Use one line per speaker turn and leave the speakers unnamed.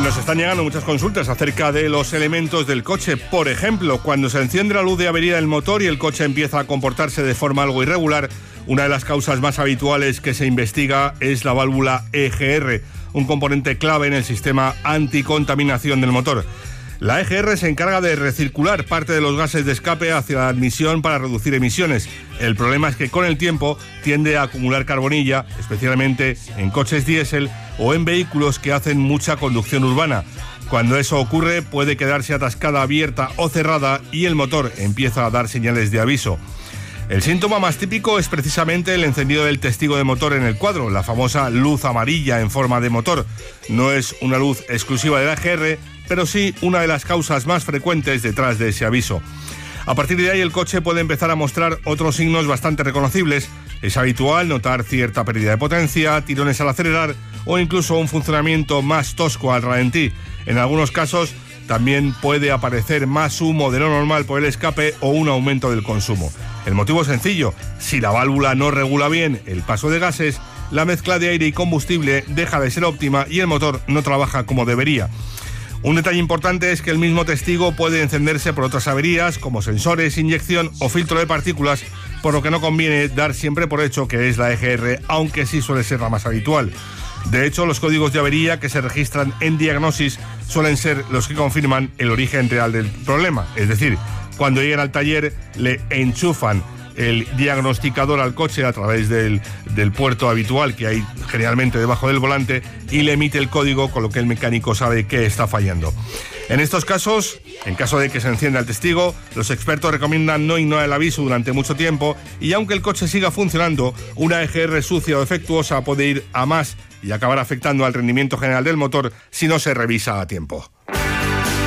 Nos están llegando muchas consultas acerca de los elementos del coche. Por ejemplo, cuando se enciende la luz de avería del motor y el coche empieza a comportarse de forma algo irregular, una de las causas más habituales que se investiga es la válvula EGR, un componente clave en el sistema anticontaminación del motor. La EGR se encarga de recircular parte de los gases de escape hacia la admisión para reducir emisiones. El problema es que con el tiempo tiende a acumular carbonilla, especialmente en coches diésel o en vehículos que hacen mucha conducción urbana. Cuando eso ocurre, puede quedarse atascada abierta o cerrada y el motor empieza a dar señales de aviso. El síntoma más típico es precisamente el encendido del testigo de motor en el cuadro, la famosa luz amarilla en forma de motor. No es una luz exclusiva de la EGR, pero sí una de las causas más frecuentes detrás de ese aviso. A partir de ahí el coche puede empezar a mostrar otros signos bastante reconocibles. Es habitual notar cierta pérdida de potencia, tirones al acelerar o incluso un funcionamiento más tosco al ralentí. En algunos casos también puede aparecer más humo de lo normal por el escape o un aumento del consumo. El motivo es sencillo: si la válvula no regula bien el paso de gases, la mezcla de aire y combustible deja de ser óptima y el motor no trabaja como debería. Un detalle importante es que el mismo testigo puede encenderse por otras averías, como sensores, inyección o filtro de partículas, por lo que no conviene dar siempre por hecho que es la EGR, aunque sí suele ser la más habitual. De hecho, los códigos de avería que se registran en Diagnosis suelen ser los que confirman el origen real del problema. Es decir, cuando llegan al taller le enchufan el diagnosticador al coche a través del puerto habitual que hay generalmente debajo del volante y le emite el código, con lo que el mecánico sabe que está fallando. En estos casos, en caso de que se encienda el testigo, los expertos recomiendan no ignorar el aviso durante mucho tiempo y aunque el coche siga funcionando, una EGR sucia o defectuosa puede ir a más y acabar afectando al rendimiento general del motor si no se revisa a tiempo.